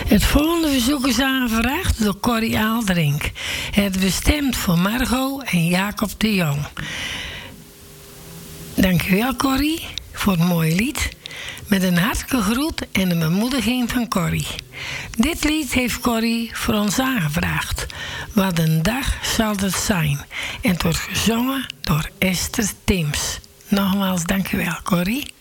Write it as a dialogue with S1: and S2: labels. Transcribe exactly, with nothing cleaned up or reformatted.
S1: Het volgende verzoek is aangevraagd door Corrie Aaldrink. Het bestemd voor Margot en Jacob de Jong. Dankjewel Corrie voor het mooie lied. Met een hartelijke groet en een bemoediging van Corrie. Dit lied heeft Corrie voor ons aangevraagd. Wat een dag zal het zijn. En het wordt gezongen door Esther Tims. Nogmaals dankjewel Corrie.